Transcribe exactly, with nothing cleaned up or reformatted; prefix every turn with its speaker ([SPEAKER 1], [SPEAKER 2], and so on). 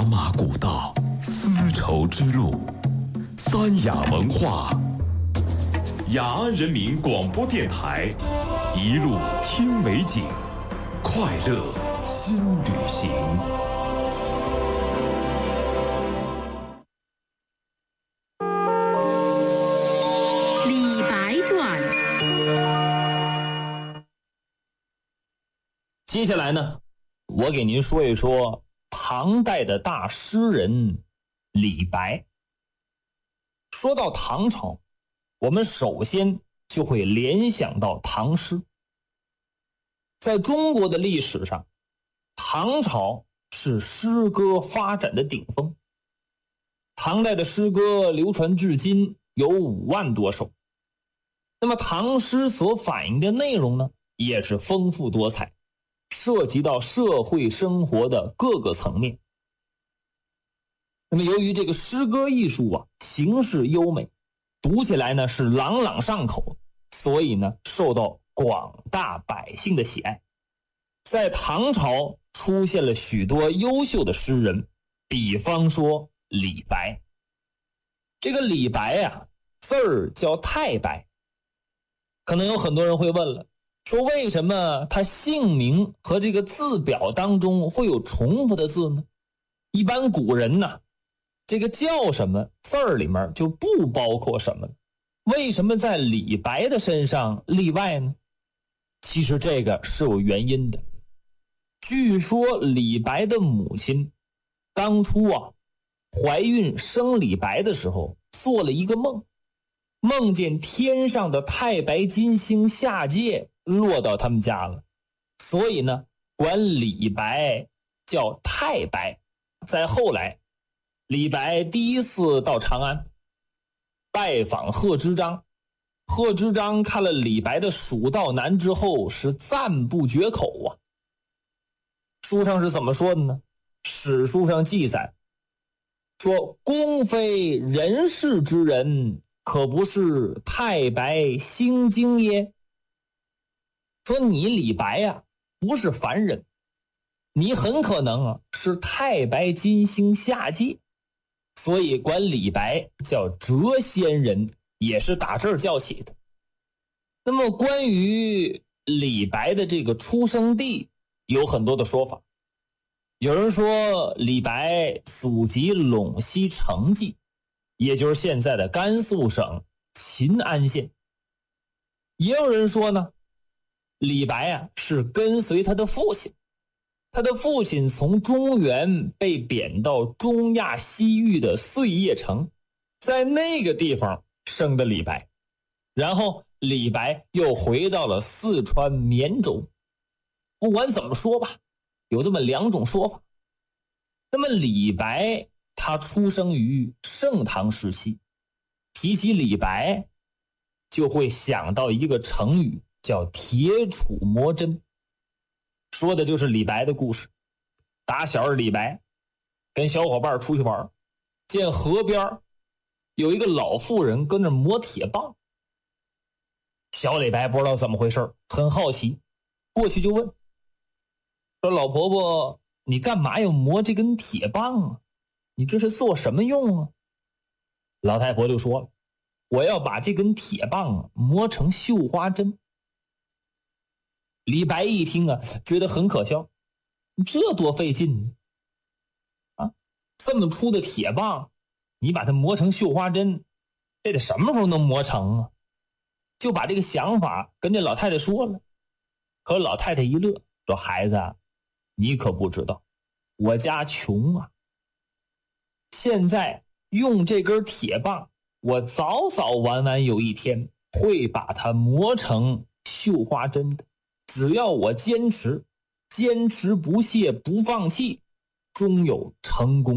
[SPEAKER 1] 马古道，丝绸之路，三雅文化，雅安人民广播电台，一路听美景，快乐新旅行。
[SPEAKER 2] 李白传。
[SPEAKER 3] 接下来呢，我给您说一说唐代的大诗人李白。说到唐朝，我们首先就会联想到唐诗。在中国的历史上，唐朝是诗歌发展的顶峰。唐代的诗歌流传至今有五万多首。那么唐诗所反映的内容呢，也是丰富多彩，涉及到社会生活的各个层面。那么由于这个诗歌艺术啊，形式优美，读起来呢是朗朗上口，所以呢受到广大百姓的喜爱。在唐朝出现了许多优秀的诗人，比方说李白。这个李白啊，字儿叫太白。可能有很多人会问了，说为什么他姓名和这个字表当中会有重复的字呢？一般古人呢，这个叫什么字儿里面就不包括什么，为什么在李白的身上例外呢？其实这个是有原因的。据说李白的母亲当初啊怀孕生李白的时候做了一个梦，梦见天上的太白金星下界落到他们家了，所以呢管李白叫太白。再后来，李白第一次到长安拜访贺知章，贺知章看了李白的《蜀道难》之后是赞不绝口啊。书上是怎么说的呢？史书上记载说，公非人世之人，可不是太白星经耶。说你李白啊，不是凡人，你很可能啊是太白金星下界，所以管李白叫谪仙人，也是打这儿叫起的。那么关于李白的这个出生地有很多的说法，有人说李白祖籍陇西成纪，也就是现在的甘肃省秦安县。也有人说呢，李白啊是跟随他的父亲，他的父亲从中原被贬到中亚西域的碎叶城，在那个地方生的李白，然后李白又回到了四川绵州。不管怎么说吧，有这么两种说法。那么李白他出生于盛唐时期，提起李白就会想到一个成语叫铁杵磨针，说的就是李白的故事。打小李白跟小伙伴出去玩，见河边有一个老妇人跟那磨铁棒。小李白不知道怎么回事，很好奇，过去就问说，老婆婆，你干嘛要磨这根铁棒啊？你这是做什么用啊？老太婆就说了，我要把这根铁棒磨成绣花针。李白一听啊，觉得很可笑，这多费劲啊！这么粗的铁棒，你把它磨成绣花针，这得什么时候能磨成啊？就把这个想法跟这老太太说了。可老太太一乐，说，孩子，你可不知道，我家穷啊，现在用这根铁棒，我早早晚晚有一天会把它磨成绣花针的。只要我坚持，坚持不懈，不放弃，终有成功。